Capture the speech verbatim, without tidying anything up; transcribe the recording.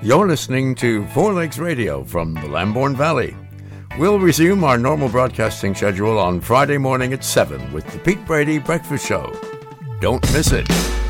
You're listening to Four Lakes Radio from the Lambourne Valley. We'll resume our normal broadcasting schedule on Friday morning at seven with the Pete Brady Breakfast Show. Don't miss it.